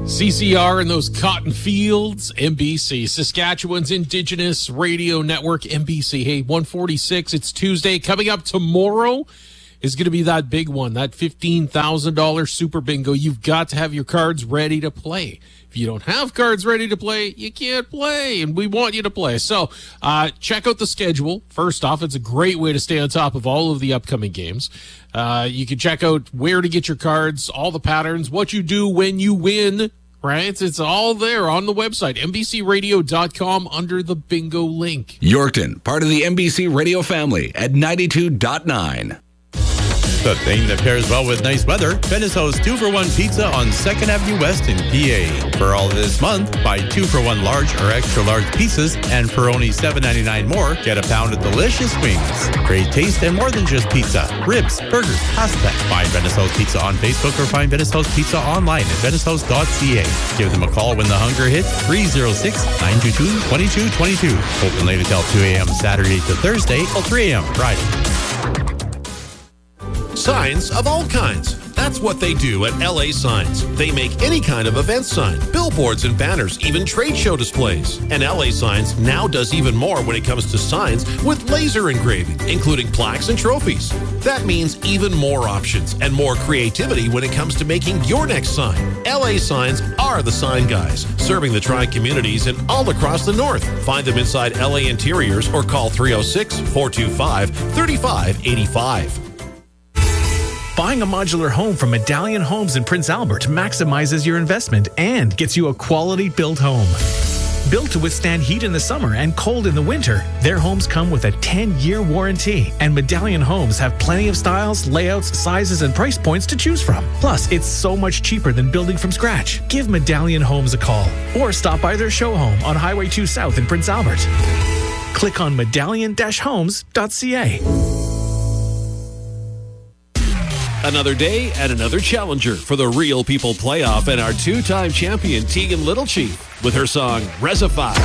CCR in those cotton fields, NBC, Saskatchewan's Indigenous Radio Network, NBC. Hey, 146, it's Tuesday. Coming up tomorrow is going to be that big one, that $15,000 Super Bingo. You've got to have your cards ready to play. If you don't have cards ready to play, you can't play, and we want you to play. So check out the schedule. First off, it's a great way to stay on top of all of the upcoming games. You can check out where to get your cards, all the patterns, what you do when you win, right? It's all there on the website, NBCRadio.com, under the bingo link. Yorkton, part of the NBC Radio family at 92.9. The thing that pairs well with nice weather, Beneso's 2-for-1 pizza on 2nd Avenue West in PA. For all this month, buy 2-for-1 large or extra large pizzas, and for only $7.99 more, get a pound of delicious wings. Great taste and more than just pizza. Ribs, burgers, pasta. Find Beneso's Pizza on Facebook or find Beneso's Pizza online at benesos.ca. Give them a call when the hunger hits, 306-922-2222. Open late until 2 a.m. Saturday to Thursday till 3 a.m. Friday. Signs of all kinds. That's what they do at LA Signs. They make any kind of event sign, billboards and banners, even trade show displays. And LA Signs now does even more when it comes to signs with laser engraving, including plaques and trophies. That means even more options and more creativity when it comes to making your next sign. LA Signs are the sign guys, serving the tri-communities and all across the north. Find them inside LA Interiors or call 306-425-3585. Buying a modular home from Medallion Homes in Prince Albert maximizes your investment and gets you a quality built home. Built to withstand heat in the summer and cold in the winter, their homes come with a 10-year warranty. And Medallion Homes have plenty of styles, layouts, sizes, and price points to choose from. Plus, it's so much cheaper than building from scratch. Give Medallion Homes a call or stop by their show home on Highway 2 South in Prince Albert. Click on medallion-homes.ca. Another day and another challenger for the Real People playoff and our two-time champion Tegan Littlechief with her song Resify.